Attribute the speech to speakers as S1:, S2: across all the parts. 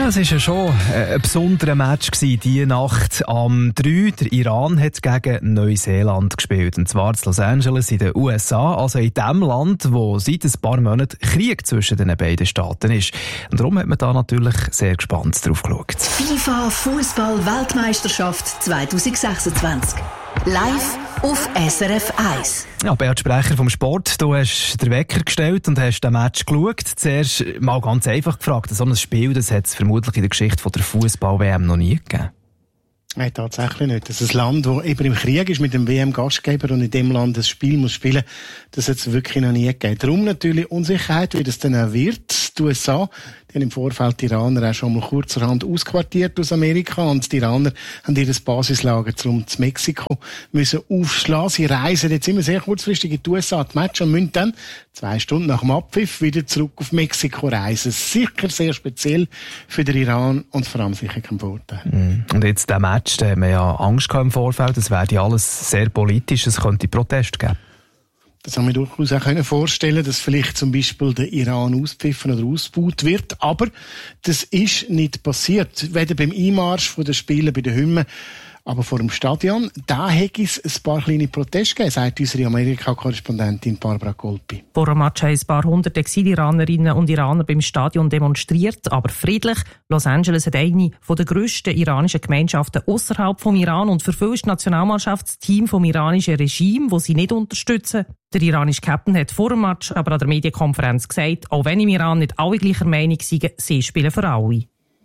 S1: Ja, es war ja schon ein besonderer Match diese Nacht. Am 3. Der Iran hat gegen Neuseeland gespielt. Und zwar in Los Angeles in den USA. Also in dem Land, wo seit ein paar Monaten Krieg zwischen den beiden Staaten ist. Und darum hat man da natürlich sehr gespannt drauf geschaut.
S2: FIFA Fußball-Weltmeisterschaft 2026. Live auf SRF 1.
S1: Ja, Beat Sprecher vom Sport, du hast den Wecker gestellt und hast den Match geschaut. Zuerst mal ganz einfach gefragt, so ein Spiel, das hat es vermutlich in der Geschichte der Fußball-WM noch nie gegeben.
S3: Nein, tatsächlich nicht. Das ist ein Land, das eben im Krieg ist mit dem WM-Gastgeber und in dem Land das Spiel muss spielen, das hat es wirklich noch nie gegeben. Darum natürlich Unsicherheit, wie das dann auch wird. Die USA, die haben im Vorfeld die Iraner auch schon mal kurzerhand ausquartiert aus Amerika und die Iraner haben ihr Basislager zu Mexiko müssen aufschlagen. Sie reisen jetzt immer sehr kurzfristig in die USA, die Match, und müssen dann 2 Stunden nach dem Abpfiff wieder zurück auf Mexiko reisen. Sicher sehr speziell für den Iran und vor allem sicher kein Vorteil.
S1: Und jetzt der Match, da haben wir ja Angst gehabt im Vorfeld, es werde ja alles sehr politisch, es könnte Protest geben.
S3: Das haben wir durchaus auch vorstellen, dass vielleicht zum Beispiel der Iran auspfiffen oder ausgebaut wird. Aber das ist nicht passiert. Weder beim Einmarsch der Spieler bei den Hymnen, aber vor dem Stadion, da hätte es ein paar kleine Proteste gegeben, sagt unsere Amerika-Korrespondentin Barbara Golpi.
S4: Vor dem Match haben ein paar hundert Exil-Iranerinnen und Iraner beim Stadion demonstriert, aber friedlich. Los Angeles hat eine der grössten iranischen Gemeinschaften außerhalb vom Iran und für viele ist das Nationalmannschaftsteam vom iranischen Regime, das sie nicht unterstützen. Der iranische Captain hat vor dem Match aber an der Medienkonferenz gesagt, auch wenn im Iran nicht alle gleicher Meinung sind, sie spielen für alle.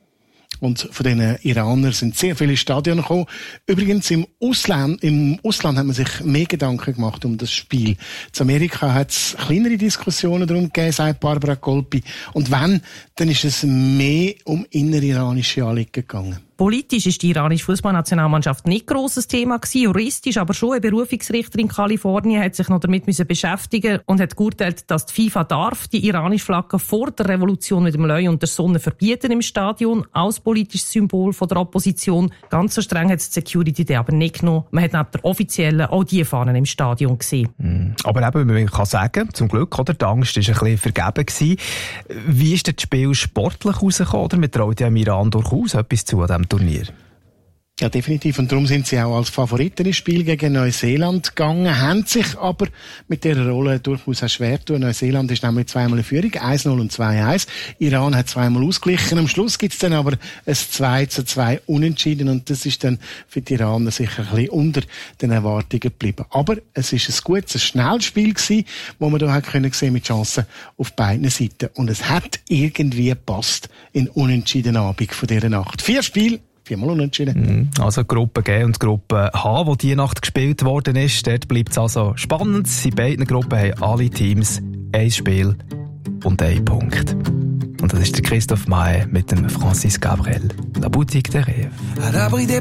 S3: Und von diesen Iranern sind sehr viele Stadien gekommen. Übrigens, im Ausland hat man sich mehr Gedanken gemacht um das Spiel. In Amerika hat es kleinere Diskussionen darum gegeben, sagt Barbara Golpi. Und wenn, dann ist es mehr um innere-iranische Anliegen gegangen.
S4: Politisch ist die iranische Fußballnationalmannschaft nicht grosses Thema gewesen, juristisch aber schon. Ein Berufungsrichter in Kalifornien hat sich noch damit beschäftigen und hat geurteilt, dass die FIFA darf die iranische Flagge vor der Revolution mit dem Löwe und der Sonne verbieten im Stadion, als politisches Symbol von der Opposition. Ganz so streng hat die Security aber nicht genommen. Man hat neben der offiziellen auch die Fahnen im Stadion gesehen.
S1: Aber eben, man kann sagen, zum Glück, oder? Die Angst war ein bisschen vergeben gewesen. Wie ist das Spiel sportlich rausgekommen? Oder? Man traut ja im Iran durchaus etwas zu an diesem Turnier.
S3: Ja, definitiv. Und darum sind sie auch als Favoriten ins Spiel gegen Neuseeland gegangen, haben sich aber mit dieser Rolle durchaus auch schwer getan. Neuseeland ist nämlich 2-mal in Führung, 1-0 und 2-1. Iran hat 2-mal ausgeglichen. Am Schluss gibt es dann aber ein 2-2 Unentschieden und das ist dann für die Iraner sicher ein bisschen unter den Erwartungen geblieben. Aber es ist ein gutes, ein schnelles Spiel gewesen, wo man da können sehen mit Chancen auf beiden Seiten. Und es hat irgendwie gepasst in Unentschieden Abend von dieser Nacht. 4 Spiele, 4-mal unentschieden.
S1: Also Gruppe G und Gruppe H, wo die Nacht gespielt worden ist, dort bleibt es also spannend. In beiden Gruppen haben alle Teams ein Spiel und 1 Punkt. Und das ist der Christophe Maé mit dem Francis Gabriel. La Boutique des Rêves.